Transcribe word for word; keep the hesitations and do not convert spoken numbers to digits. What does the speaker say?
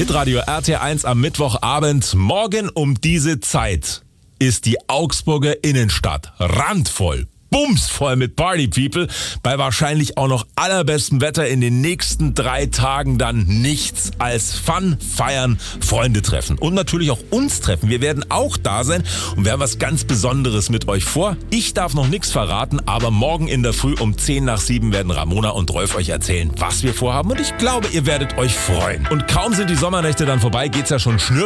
Hitradio R T eins am Mittwochabend. Morgen um diese Zeit ist die Augsburger Innenstadt randvoll, bumsvoll mit Party People. Bei wahrscheinlich auch noch allerbestem Wetter in den nächsten drei Tagen dann nichts als Fun, Feiern, Freunde treffen. Und natürlich auch uns treffen. Wir werden auch da sein und wir haben was ganz Besonderes mit euch vor. Ich darf noch nichts verraten, aber morgen in der Früh um zehn nach sieben werden Ramona und Rolf euch erzählen, was wir vorhaben. Und ich glaube, ihr werdet euch freuen. Und kaum sind die Sommernächte dann vorbei, geht's ja schon schnür